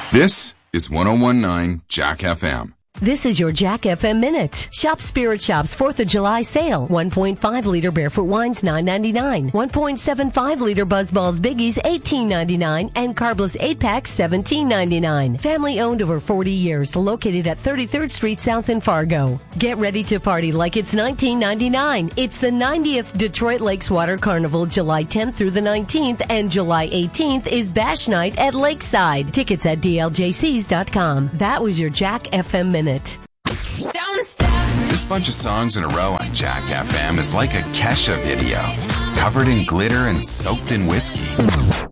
This is 1019 Jack FM. This is your Jack FM Minute. Shop Spirit Shop's 4th of July sale. 1.5 liter Barefoot Wines, $9.99. 1.75 liter BuzzBalls Biggies, $18.99. And Carbless 8-packs, $17.99. Family owned over 40 years. Located at 33rd Street South in Fargo. Get ready to party like it's 1999. It's the 90th Detroit Lakes Water Carnival, July 10th through the 19th. And July 18th is Bash Night at Lakeside. Tickets at dljcs.com. That was your Jack FM Minute. This bunch of songs in a row on Jack FM is like a Kesha video, covered in glitter and soaked in whiskey.